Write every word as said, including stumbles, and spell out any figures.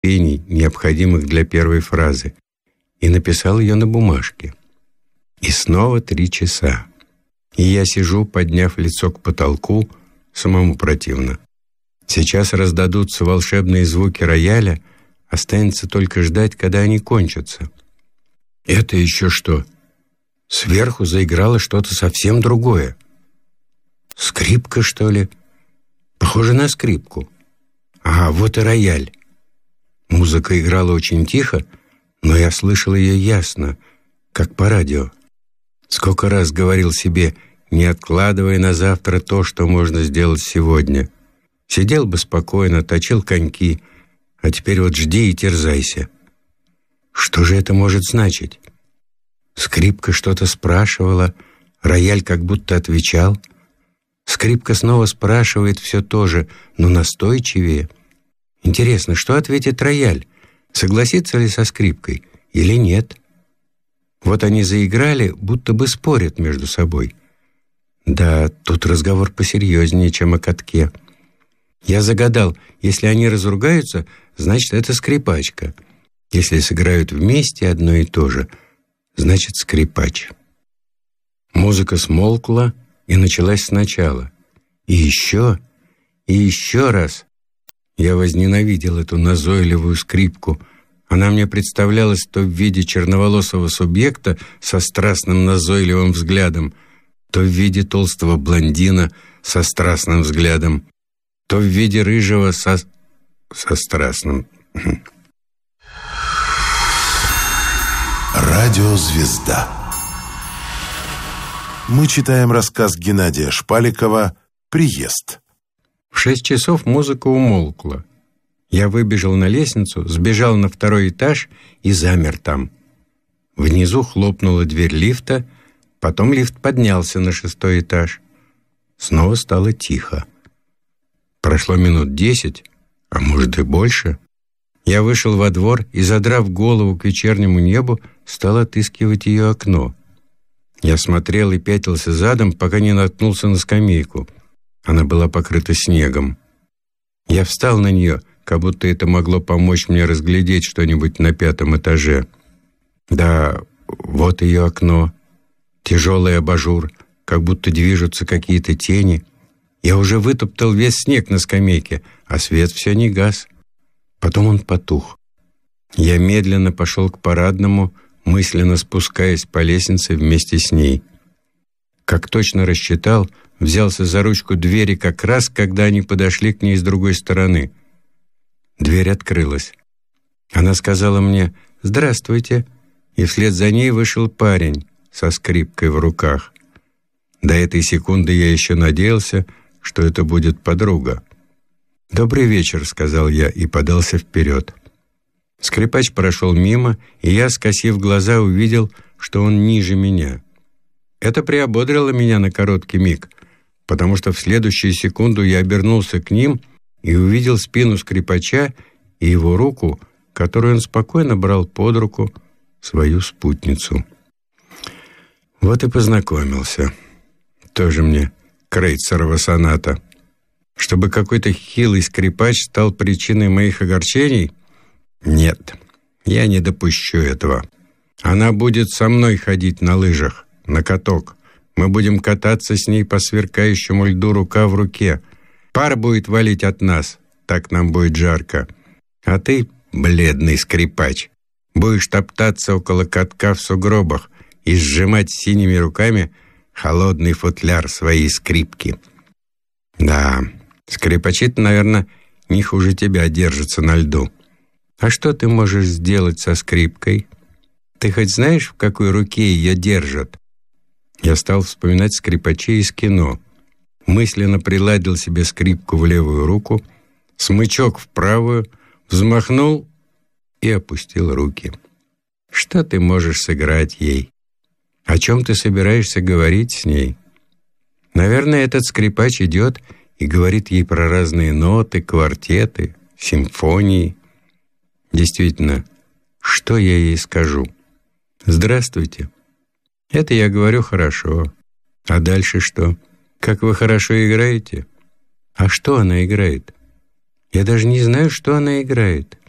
пений, необходимых для первой фразы, и написал ее на бумажке. И снова три часа. И я сижу, подняв лицо к потолку, самому противно. Сейчас раздадутся волшебные звуки рояля, останется только ждать, когда они кончатся. Это еще что? Сверху заиграло что-то совсем другое. Скрипка, что ли? Похоже на скрипку. Ага, вот и рояль. Музыка играла очень тихо, но я слышал ее ясно, как по радио. Сколько раз говорил себе, не откладывая на завтра то, что можно сделать сегодня. Сидел бы спокойно, точил коньки, а теперь вот жди и терзайся. Что же это может значить? Скрипка что-то спрашивала, рояль как будто отвечал. Скрипка снова спрашивает все то же, но настойчивее. Интересно, что ответит рояль? Согласится ли со скрипкой или нет? Вот они заиграли, будто бы спорят между собой. Да, тут разговор посерьезнее, чем о катке. Я загадал, если они разругаются, значит, это скрипачка. Если сыграют вместе одно и то же, значит, скрипач. Музыка смолкла и началась сначала. И еще, и еще раз. Я возненавидел эту назойливую скрипку. Она мне представлялась то в виде черноволосого субъекта со страстным назойливым взглядом, то в виде толстого блондина со страстным взглядом, то в виде рыжего со... со страстным. Радиозвезда. Мы читаем рассказ Геннадия Шпаликова «Приезд». В шесть часов музыка умолкла. Я выбежал на лестницу, сбежал на второй этаж и замер там. Внизу хлопнула дверь лифта, потом лифт поднялся на шестой этаж. Снова стало тихо. Прошло минут десять, а может и больше. Я вышел во двор и, задрав голову к вечернему небу, стал отыскивать ее окно. Я смотрел и пятился задом, пока не наткнулся на скамейку. Она была покрыта снегом. Я встал на нее, как будто это могло помочь мне разглядеть что-нибудь на пятом этаже. Да, вот ее окно. Тяжелый абажур, как будто движутся какие-то тени. Я уже вытоптал весь снег на скамейке, а свет все не гас. Потом он потух. Я медленно пошел к парадному, мысленно спускаясь по лестнице вместе с ней. Как точно рассчитал, взялся за ручку двери как раз, когда они подошли к ней с другой стороны. Дверь открылась. Она сказала мне «Здравствуйте», и вслед за ней вышел парень со скрипкой в руках. До этой секунды я еще надеялся, что это будет подруга. «Добрый вечер», — сказал я и подался вперед. Скрипач прошел мимо, и я, скосив глаза, увидел, что он ниже меня. Это приободрило меня на короткий миг, потому что в следующую секунду я обернулся к ним и увидел спину скрипача и его руку, которую он спокойно брал под руку, свою спутницу. Вот и познакомился. Тоже мне Крейцерова соната. Чтобы какой-то хилый скрипач стал причиной моих огорчений? Нет, я не допущу этого. Она будет со мной ходить на лыжах, на каток. Мы будем кататься с ней по сверкающему льду рука в руке. Пар будет валить от нас, так нам будет жарко. А ты, бледный скрипач, будешь топтаться около катка в сугробах и сжимать синими руками холодный футляр своей скрипки. Да, скрипачи-то, наверное, не хуже тебя держатся на льду. А что ты можешь сделать со скрипкой? Ты хоть знаешь, в какой руке ее держат? Я стал вспоминать скрипачей из кино. Мысленно приладил себе скрипку в левую руку, смычок в правую, взмахнул и опустил руки. Что ты можешь сыграть ей? О чем ты собираешься говорить с ней? Наверное, этот скрипач идет и говорит ей про разные ноты, квартеты, симфонии. Действительно, что я ей скажу? Здравствуйте. Это я говорю хорошо. А дальше что? Как вы хорошо играете? А что она играет? Я даже не знаю, что она играет.